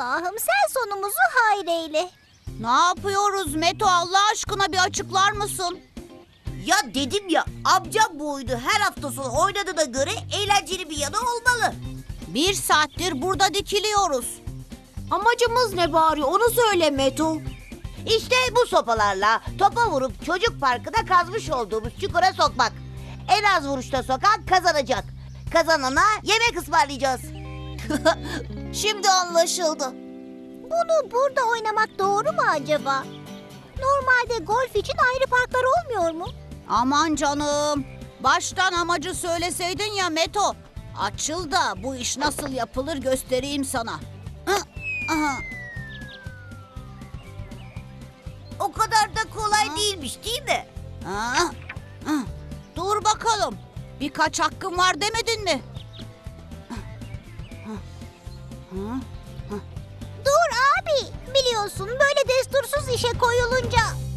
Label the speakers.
Speaker 1: Allah'ım sen sonumuzu hayreyle.
Speaker 2: Ne yapıyoruz Meto, Allah aşkına bir açıklar mısın?
Speaker 3: Ya dedim ya, amcam bu oyunu her hafta sonu oynadığına göre eğlenceli bir yanı olmalı.
Speaker 2: 1 saattir burada dikiliyoruz.
Speaker 4: Amacımız ne bari onu söyle Meto.
Speaker 3: İşte bu sopalarla topa vurup çocuk parkına kazmış olduğumuz çukura sokmak. En az vuruşta sokan kazanacak. Kazanana yemek ısmarlayacağız.
Speaker 2: Şimdi anlaşıldı.
Speaker 1: Bunu burada oynamak doğru mu acaba? Normalde golf için ayrı parklar olmuyor mu?
Speaker 2: Aman canım. Baştan amacı söyleseydin ya Meto. Açıl da bu iş nasıl yapılır göstereyim sana. Aha.
Speaker 3: O kadar da kolay değilmiş değil mi?
Speaker 2: Dur bakalım. Birkaç hakkım var demedin mi?
Speaker 1: Dur abi, biliyorsun böyle destursuz işe koyulunca